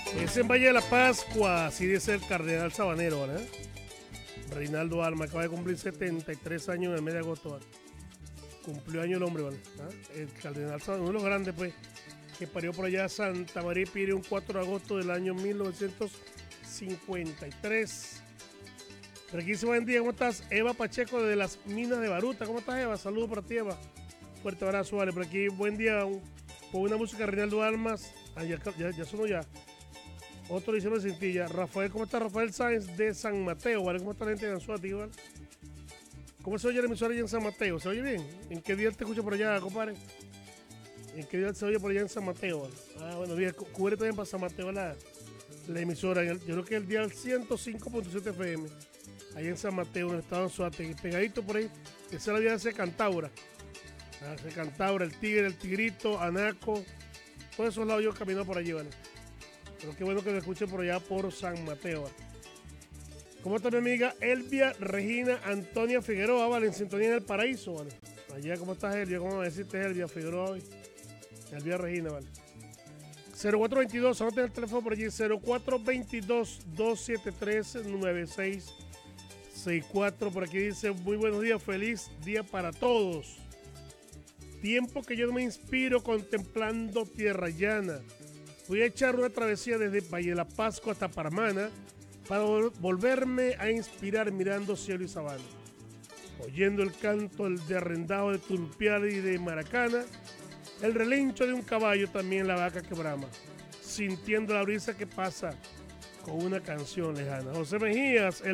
Es en Valle de la Pascua, así dice el cardenal sabanero, ¿verdad? Reinaldo Alma acaba de cumplir 73 años en el mes de agosto, ¿vale? Cumplió año el hombre, ¿vale? ¿Ah? El cardenal sabanero, uno de los grandes, pues, que parió por allá Santa María Pire un 4 de agosto del año 1953. Riquísimo buen día, ¿cómo estás? Eva Pacheco de las Minas de Baruta, ¿cómo estás, Eva? Saludos para ti, Eva. Fuerte abrazo, vale, por aquí, buen día, con una música de Reinaldo Almas. Ah, ya sonó ya. Otro diciembre sin ti ya. Rafael, ¿cómo está Rafael Sáenz de San Mateo? ¿Vale? ¿Cómo está la gente de Anzuati, ¿vale? ¿Cómo se oye la emisora allá en San Mateo? ¿Se oye bien? ¿En qué día te escucho por allá, compadre? ¿En qué día se oye por allá en San Mateo, ¿vale? Ah, bueno, bien, cubre también para San Mateo la emisora. Yo creo que el día 105.7 FM. Allá en San Mateo, en el estado de Anzuati. Pegadito por ahí. Esa es la vía de Cantabria. Cantabria, el Tigre, el Tigrito, Anaco. Todos esos lados yo camino por allí, ¿vale? Pero qué bueno que me escuchen por allá por San Mateo. ¿Vale? ¿Cómo está mi amiga Elvia Regina Antonia Figueroa, ¿vale? En sintonía en el paraíso, ¿vale? Allá, ¿cómo estás, Elvia? ¿Cómo me deciste, Elvia Figueroa hoy? Elvia Regina, ¿vale? 0422, anoten el teléfono por allí, 0422-273-9664. Por aquí dice, muy buenos días, feliz día para todos. Tiempo que yo no me inspiro contemplando tierra llana. Voy a echar una travesía desde Valle de la Pascua hasta Paramana para volverme a inspirar mirando cielo y sabana. Oyendo el canto de arrendado de Turpial y de Maracana, el relincho de un caballo, también la vaca que brama, sintiendo la brisa que pasa con una canción lejana. José Mejías,